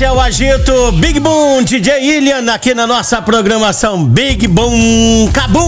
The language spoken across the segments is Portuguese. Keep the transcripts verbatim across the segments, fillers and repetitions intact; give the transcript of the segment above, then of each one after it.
Esse é o Agito Big Boom, D J Ilian, aqui na nossa programação Big Boom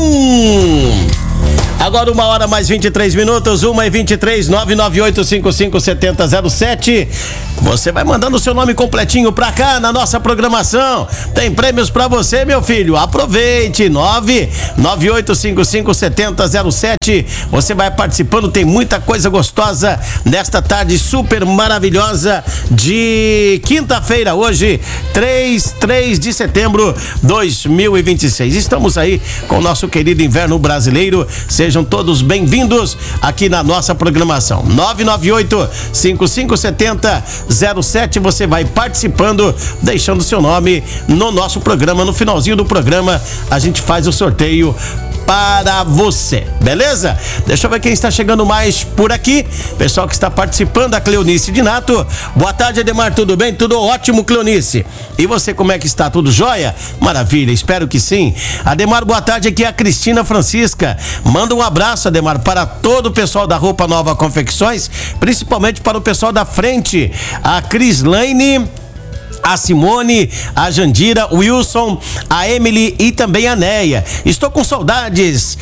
Cabum. Agora uma hora mais vinte e três minutos, uma e vinte e três, nove nove oito cinco cinco sete zero zero sete. Você vai mandando o seu nome completinho pra cá na nossa programação. Tem prêmios pra você, meu filho. Aproveite, nove nove oito cinco cinco sete zero zero sete. Você vai participando, tem muita coisa gostosa nesta tarde super maravilhosa de quinta-feira, hoje, três de setembro de dois mil e vinte e seis. Estamos aí com o nosso querido inverno brasileiro. Sejam todos bem-vindos aqui na nossa programação. nove nove oito cinco cinco sete zero zero sete. Você vai participando, deixando seu nome no nosso programa. No finalzinho do programa, a gente faz o sorteio para você, beleza? Deixa eu ver quem está chegando mais por aqui. Pessoal que está participando, a Cleonice de Nato. Boa tarde, Ademar, tudo bem? Tudo ótimo, Cleonice. E você, como é que está? Tudo jóia? Maravilha, espero que sim. Ademar, boa tarde, aqui é a Cristina Francisca. Manda um abraço, Ademar, para todo o pessoal da Roupa Nova Confecções, principalmente para o pessoal da frente, a Crislaine, a Simone, a Jandira, o Wilson, a Emily e também a Neia. Estou com saudades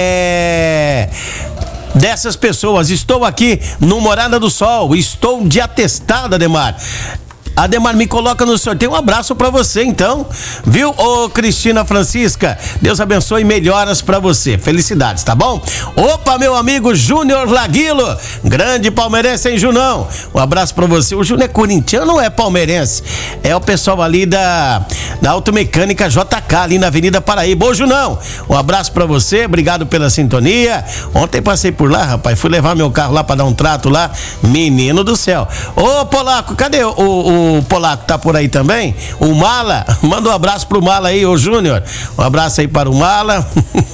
é... dessas pessoas. Estou aqui no Morada do Sol. Estou de atestado, Ademar. Ademar, me coloca no sorteio. Um abraço pra você, então. Viu, ô Cristina Francisca? Deus abençoe e melhoras pra você. Felicidades, tá bom? Opa, meu amigo Júnior Laguilo. Grande palmeirense, hein, Junão? Um abraço pra você. O Júnior é corintiano, não é palmeirense. É o pessoal ali da, da Automecânica J K, ali na Avenida Paraíba. Ô, Junão, um abraço pra você. Obrigado pela sintonia. Ontem passei por lá, rapaz. Fui levar meu carro lá pra dar um trato lá. Menino do céu. Ô, Polaco, cadê o... o O Polaco tá por aí também? O Mala, manda um abraço pro Mala aí, ô Júnior. Um abraço aí para o Mala.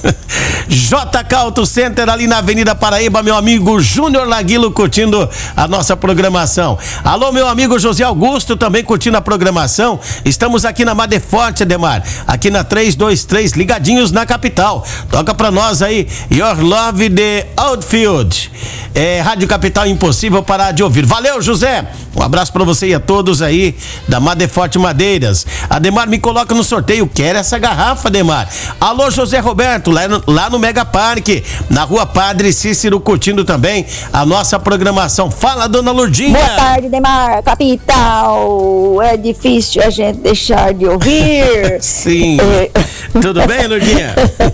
J K Auto Center ali na Avenida Paraíba, meu amigo Júnior Laguilo curtindo a nossa programação. Alô, meu amigo José Augusto também curtindo a programação. Estamos aqui na Madeforte, Ademar, aqui na trezentos e vinte e três, ligadinhos na capital. Toca pra nós aí, Your Love the Outfield. É, Rádio Capital, impossível parar de ouvir. Valeu, José. Um abraço pra você e a todos aí da Madeforte Madeiras. Ademar, me coloca no sorteio. Quero essa garrafa, Ademar. Alô, José Roberto, lá no, lá no Mega Parque, na Rua Padre Cícero, curtindo também a nossa programação. Fala, dona Lourdinha. Boa tarde, Ademar. Capital. É difícil a gente deixar de ouvir. Sim. É... Tudo bem, Lourdinha?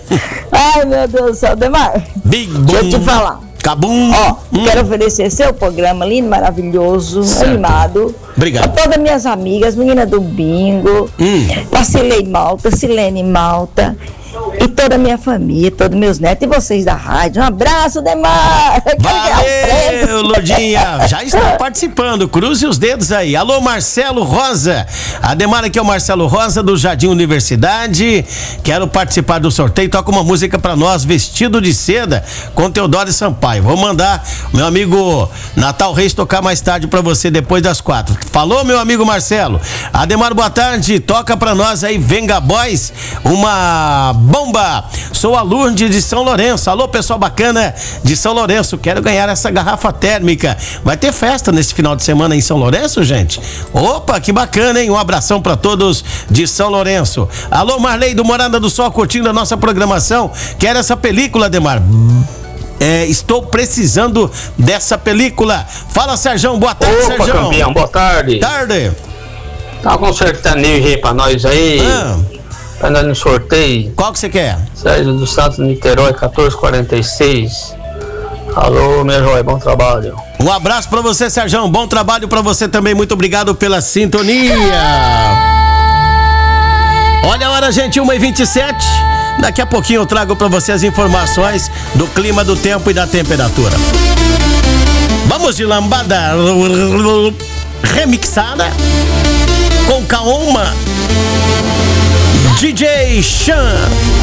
Ai, meu Deus do céu, Ademar. Big Boom. Deixa eu te falar. Cabum. Ó, hum. quero oferecer seu programa lindo, maravilhoso, certo. Animado. Obrigado. A todas minhas amigas, meninas do bingo, hum. a Cilei Malta, Silene Malta, e toda a minha família, todos meus netos e vocês da rádio. Um abraço, Ademar! Valeu, Lourdinha! Já está participando, cruze os dedos aí. Alô, Marcelo Rosa. Ademar, aqui é o Marcelo Rosa do Jardim Universidade. Quero participar do sorteio. Toca uma música pra nós, Vestido de Seda, com Teodoro Sampaio. Vou mandar meu amigo Natal Reis tocar mais tarde pra você, depois das quatro. Falou, meu amigo Marcelo. Ademar, boa tarde. Toca pra nós aí, Venga Boys, uma bomba. Sou a Lourdes de São Lourenço. Alô, pessoal bacana de São Lourenço. Quero ganhar essa garrafa térmica. Vai ter festa nesse final de semana em São Lourenço, gente? Opa, que bacana, hein? Um abração pra todos de São Lourenço. Alô, Marley do Morada do Sol, curtindo a nossa programação. Quero essa película, Ademar. É, estou precisando dessa película. Fala, Sérgio. Boa tarde, Opa, Sérgio. Campeão, boa tarde. Tarde. Tá com um sertanejo aí pra nós aí. Ah. Pra nós no sorteio. Qual que você quer? Sérgio dos Santos, Niterói, quatorze quarenta e seis. Alô, minha joia, bom trabalho. Um abraço pra você, Sérgio. Bom trabalho pra você também. Muito obrigado pela sintonia. Olha a hora, gente, uma e vinte e sete. Daqui a pouquinho eu trago pra você as informações do clima, do tempo e da temperatura. Vamos de lambada remixada com Kaoma, D J Chan.